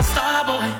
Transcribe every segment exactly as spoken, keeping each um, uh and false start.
Starboy.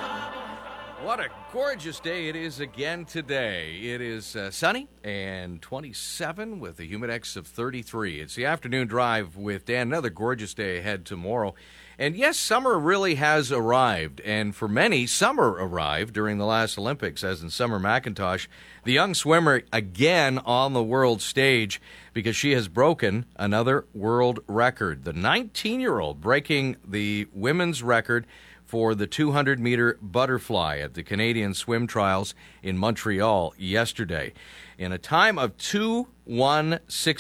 What a gorgeous day it is again today. It is uh, sunny and twenty-seven with a humidex of thirty-three. It's the afternoon drive with Dan. Another gorgeous day ahead tomorrow. And yes, summer really has arrived. And for many, summer arrived during the last Olympics, as in Summer McIntosh, the young swimmer again on the world stage because she has broken another world record. The nineteen-year-old breaking the women's record for the two hundred meter butterfly at the Canadian Swim Trials in Montreal yesterday in a time of two one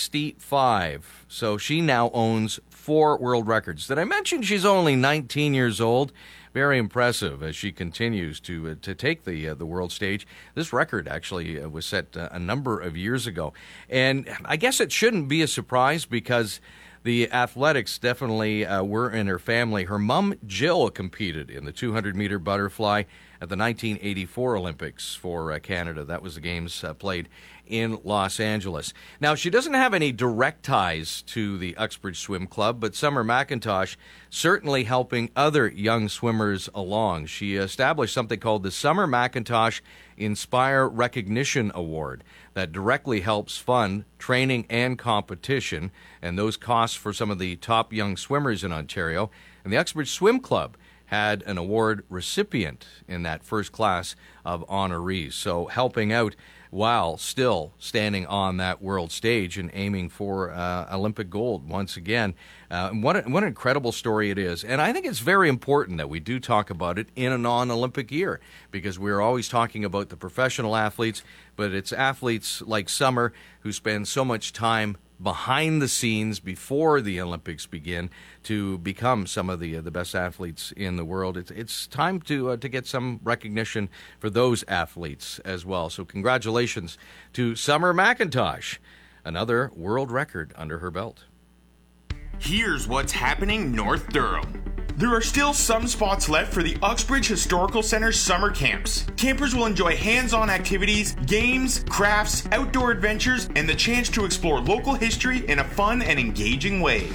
sixty-five. So she now owns four world records. Did I mention she's only nineteen years old? Very impressive as she continues to uh, to take the uh, the world stage. This record actually uh, was set uh, a number of years ago. And I guess it shouldn't be a surprise because the athletics definitely uh, were in her family. Her mom, Jill, competed in the two hundred meter butterfly at the nineteen eighty-four Olympics for uh, Canada. That was the games uh, played in Los Angeles. Now, she doesn't have any direct ties to the Uxbridge Swim Club, but Summer McIntosh certainly helping other young swimmers along. She established something called the Summer McIntosh Inspire Recognition Award that directly helps fund training and competition, and those costs for some of the top young swimmers in Ontario. And the Uxbridge Swim Club had an award recipient in that first class of honorees. So helping out while still standing on that world stage and aiming for uh, Olympic gold once again. Uh, what, a, what an incredible story it is. And I think it's very important that we do talk about it in a non-Olympic year because we're always talking about the professional athletes, but it's athletes like Summer who spend so much time behind the scenes before the Olympics begin to become some of the uh, the best athletes in the world. It's it's time to uh, to get some recognition for those athletes as well. So congratulations to Summer McIntosh, another world record under her belt. Here's what's happening North Durham. There are still some spots left for the Uxbridge Historical Center summer camps. Campers will enjoy hands-on activities, games, crafts, outdoor adventures, and the chance to explore local history in a fun and engaging way.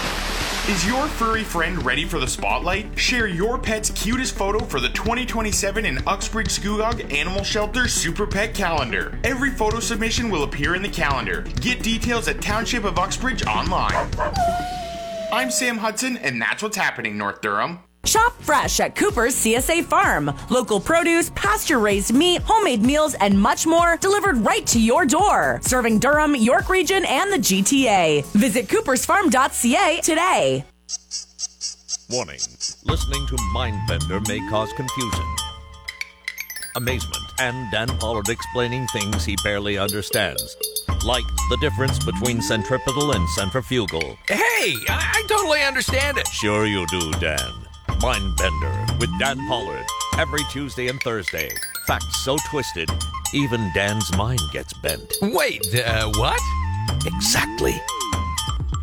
Is your furry friend ready for the spotlight? Share your pet's cutest photo for the twenty twenty-seven in Uxbridge Scugog Animal Shelter Super Pet Calendar. Every photo submission will appear in the calendar. Get details at Township of Uxbridge online. I'm Sam Hudson, and that's what's happening, North Durham. Shop fresh at Cooper's C S A Farm. Local produce, pasture-raised meat, homemade meals, and much more delivered right to your door. Serving Durham, York Region, and the G T A. Visit coopers farm dot c a today. Warning. Listening to Mindbender may cause confusion, amazement, and Dan Pollard explaining things he barely understands. Like the difference between centripetal and centrifugal. Hey, I, I totally understand it. Sure you do, Dan. Mindbender with Dan Pollard. Every Tuesday and Thursday. Facts so twisted, even Dan's mind gets bent. Wait, uh, what? Exactly.